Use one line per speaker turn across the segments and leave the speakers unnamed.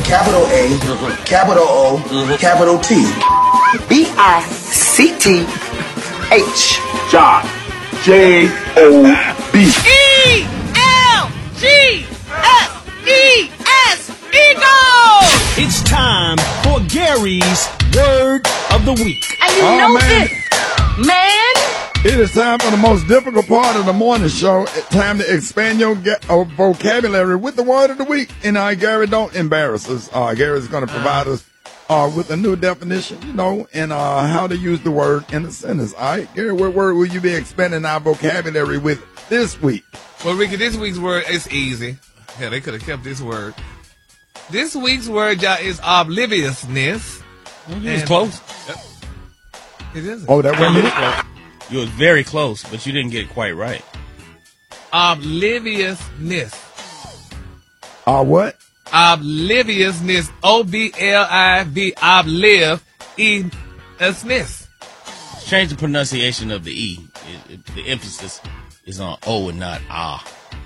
capital A, capital O, capital T.
BICTH.
Job. JOB.
ELGSES. Eagle!
It's time for Gary's Word of the Week.
And you know it, man.
It is time for the most difficult part of the morning show. It's time to expand your vocabulary with the word of the week. And Gary, don't embarrass us. Gary's going to provide us with a new definition, and how to use the word in a sentence. All right, Gary, what word will you be expanding our vocabulary with this week?
Well, Ricky, this week's word is easy. Yeah, they could have kept this word. This week's word, y'all, is obliviousness.
You was close.
It isn't.
Oh, that wasn't it?
You was very close, but you didn't get it quite right.
Obliviousness.
What?
Obliviousness. OBLIV. Obliviousness.
Change the pronunciation of the E. The emphasis is on O and not ah.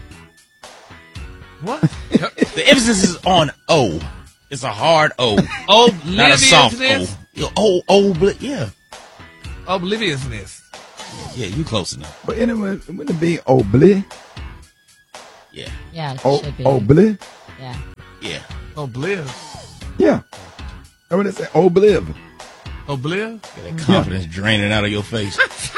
What?
The emphasis is on O. It's a hard O. Not a soft O. Yeah.
Obliviousness.
Yeah, you close enough.
But anyway, wouldn't it be obli?
Yeah.
Yeah, it should be.
Obli?
Yeah.
Yeah.
Obliv.
Yeah. I would say obliv.
Obliv?
That confidence draining out of your face.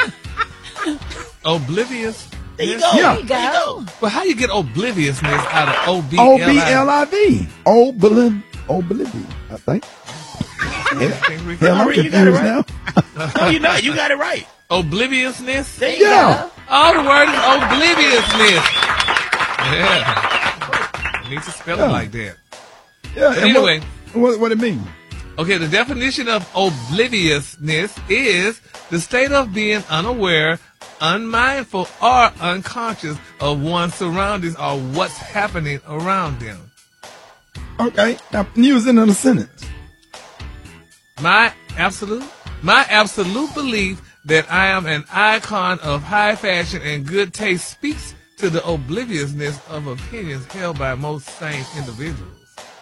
Oblivious.
There you go.
Yeah.
There you go.
But how you get obliviousness out of OBLIV?
OBLIV. Obliv, I think. Hell, I'm confused now.
No, you're not. You got it right.
Obliviousness?
There you go.
Oh, the word is obliviousness. Yeah. I need to spell it like that.
Yeah.
But anyway.
What it mean?
Okay, the definition of obliviousness is the state of being unaware, unmindful, or unconscious of one's surroundings or what's happening around them.
Okay. Now, use it in a sentence.
My absolute belief that I am an icon of high fashion and good taste speaks to the obliviousness of opinions held by most sane individuals.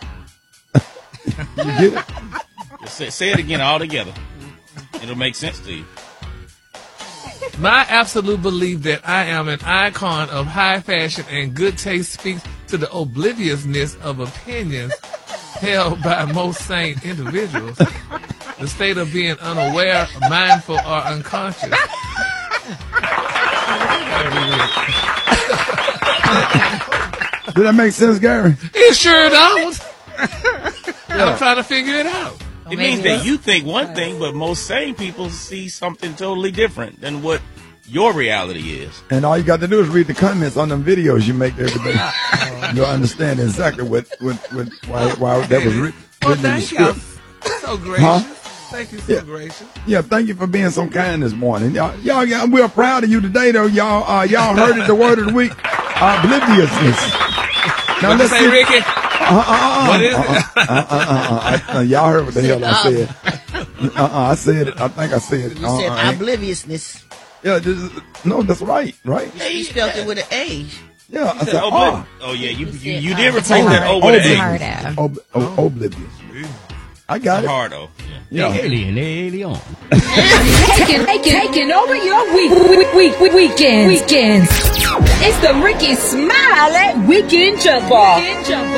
You get it?
Say it again all together. It'll make sense to you.
My absolute belief that I am an icon of high fashion and good taste speaks to the obliviousness of opinions held by most sane individuals. The state of being unaware, mindful, or unconscious.
Did that make sense, Gary?
It sure does. I'm trying to figure it out.
It means that you think one thing, but most sane people see something totally different than what your reality is.
And all you got to do is read the comments on them videos you make every day. You'll understand exactly why that was written in the
Thank you.
script.
So gracious.
Huh?
Thank you, so gracious.
Yeah, thank you for being so kind this morning. Y'all, we're proud of you today, though. Y'all heard it, the word of the week, obliviousness. Now
What you say, Ricky? What is it?
Y'all heard what the hell I said. I said it. I think I said it.
You said obliviousness.
Yeah, no, that's right.
You spelled it with an A.
Yeah, I said
Oh yeah, you did replace that O with an A.
Oblivious. I got it.
Hard O.
Yeah.
Alien.
Taking over your weekends. It's the Ricky Smiley Weekend Jump Off.